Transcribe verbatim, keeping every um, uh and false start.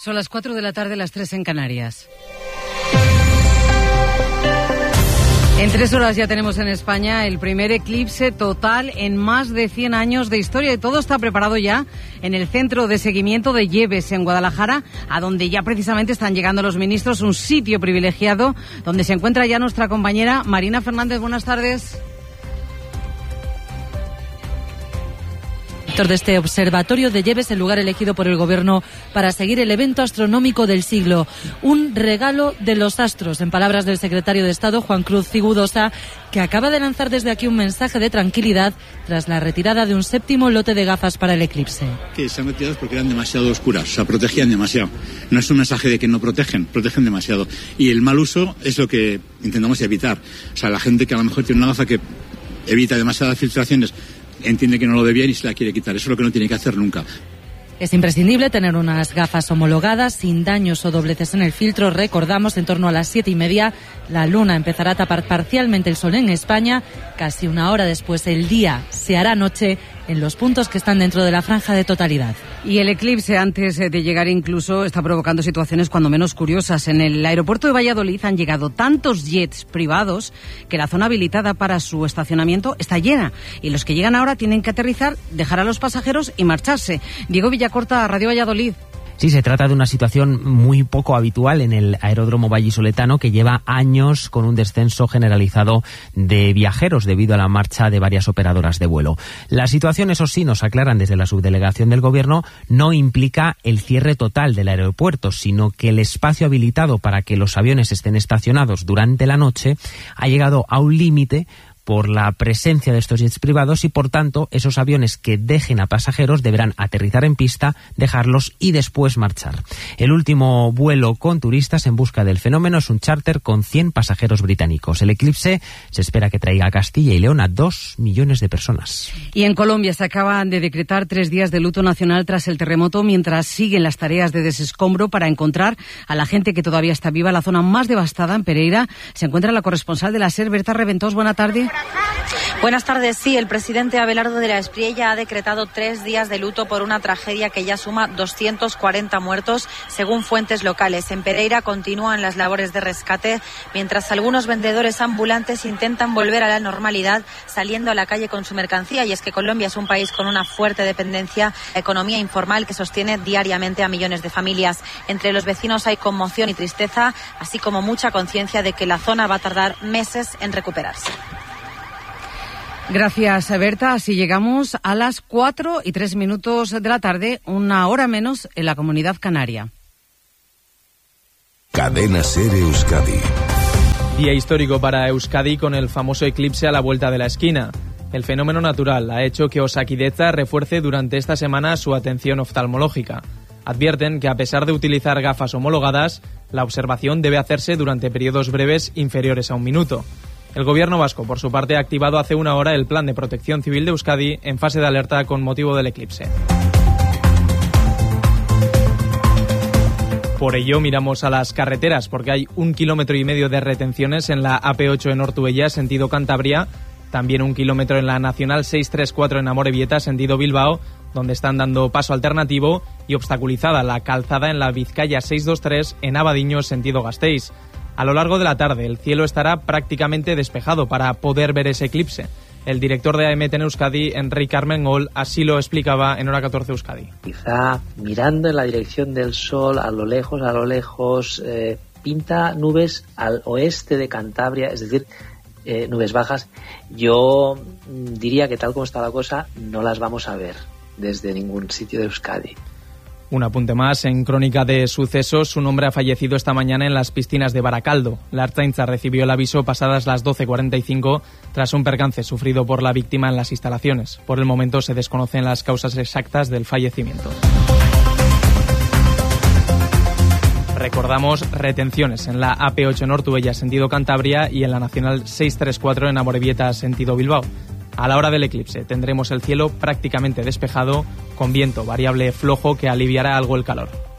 Son las cuatro de la tarde, las tres en Canarias. En tres horas ya tenemos en España el primer eclipse total en más de cien años de historia y todo está preparado ya en el Centro de Seguimiento de Lleves en Guadalajara, a donde ya precisamente están llegando los ministros, un sitio privilegiado donde se encuentra ya nuestra compañera Marina Fernández. Buenas tardes. De este observatorio de Lleves, el lugar elegido por el Gobierno para seguir el evento astronómico del siglo. Un regalo de los astros, en palabras del secretario de Estado, Juan Cruz Cigudosa, que acaba de lanzar desde aquí un mensaje de tranquilidad tras la retirada de un séptimo lote de gafas para el eclipse. Que se han retirado porque eran demasiado oscuras, o sea, protegían demasiado. No es un mensaje de que no protegen, protegen demasiado. Y el mal uso es lo que intentamos evitar. O sea, la gente que a lo mejor tiene una gafa que evita demasiadas filtraciones, entiende que no lo ve bien y se la quiere quitar. Eso es lo que no tiene que hacer nunca. Es imprescindible tener unas gafas homologadas, sin daños o dobleces en el filtro. Recordamos, en torno a las siete y media, la luna empezará a tapar parcialmente el sol en España. Casi una hora después, el día se hará noche en los puntos que están dentro de la franja de totalidad. Y el eclipse, antes de llegar incluso, está provocando situaciones cuando menos curiosas. En el aeropuerto de Valladolid han llegado tantos jets privados que la zona habilitada para su estacionamiento está llena. Y los que llegan ahora tienen que aterrizar, dejar a los pasajeros y marcharse. Diego Villacorta, Radio Valladolid. Sí, se trata de una situación muy poco habitual en el aeródromo vallisoletano, que lleva años con un descenso generalizado de viajeros debido a la marcha de varias operadoras de vuelo. La situación, eso sí, nos aclaran desde la subdelegación del Gobierno, no implica el cierre total del aeropuerto, sino que el espacio habilitado para que los aviones estén estacionados durante la noche ha llegado a un límite por la presencia de estos jets privados y, por tanto, esos aviones que dejen a pasajeros deberán aterrizar en pista, dejarlos y después marchar. El último vuelo con turistas en busca del fenómeno es un charter con cien pasajeros británicos. El eclipse se espera que traiga a Castilla y León a dos millones de personas. Y en Colombia se acaban de decretar tres días de luto nacional tras el terremoto, mientras siguen las tareas de desescombro para encontrar a la gente que todavía está viva. La zona más devastada, en Pereira, se encuentra la corresponsal de la SER, Berta Reventós. Buena tarde. Buenas tardes. Sí, el presidente Abelardo de la Espriella ha decretado tres días de luto por una tragedia que ya suma doscientos cuarenta muertos, según fuentes locales. En Pereira continúan las labores de rescate, mientras algunos vendedores ambulantes intentan volver a la normalidad saliendo a la calle con su mercancía. Y es que Colombia es un país con una fuerte dependencia, economía informal que sostiene diariamente a millones de familias. Entre los vecinos hay conmoción y tristeza, así como mucha conciencia de que la zona va a tardar meses en recuperarse. Gracias, Berta. Así llegamos a las cuatro y tres minutos de la tarde, una hora menos en la Comunidad Canaria. Cadena SER Euskadi. Día histórico para Euskadi con el famoso eclipse a la vuelta de la esquina. El fenómeno natural ha hecho que Osakidetza refuerce durante esta semana su atención oftalmológica. Advierten que, a pesar de utilizar gafas homologadas, la observación debe hacerse durante periodos breves inferiores a un minuto. El Gobierno vasco, por su parte, ha activado hace una hora el Plan de Protección Civil de Euskadi en fase de alerta con motivo del eclipse. Por ello miramos a las carreteras, porque hay un kilómetro y medio de retenciones en la A P ocho en Ortuella, sentido Cantabria, también un kilómetro en la Nacional seiscientos treinta y cuatro en Amorebieta, sentido Bilbao, donde están dando paso alternativo, y obstaculizada la calzada en la Vizcaya seiscientos veintitrés en Abadiño, sentido Gasteiz. A lo largo de la tarde el cielo estará prácticamente despejado para poder ver ese eclipse. El director de A M T en Euskadi, Enrique Armengol, así lo explicaba en Hora catorce Euskadi. Quizá mirando en la dirección del sol, a lo lejos, a lo lejos, eh, pinta nubes al oeste de Cantabria, es decir, eh, nubes bajas. Yo mm, diría que tal como está la cosa, no las vamos a ver desde ningún sitio de Euskadi. Un apunte más, en Crónica de Sucesos, un hombre ha fallecido esta mañana en las piscinas de Baracaldo. La Ertzaintza recibió el aviso pasadas las doce cuarenta y cinco tras un percance sufrido por la víctima en las instalaciones. Por el momento se desconocen las causas exactas del fallecimiento. Recordamos retenciones en la A P ocho en Ortuella, sentido Cantabria, y en la Nacional seiscientos treinta y cuatro en Amorebieta, sentido Bilbao. A la hora del eclipse tendremos el cielo prácticamente despejado, con viento variable flojo que aliviará algo el calor.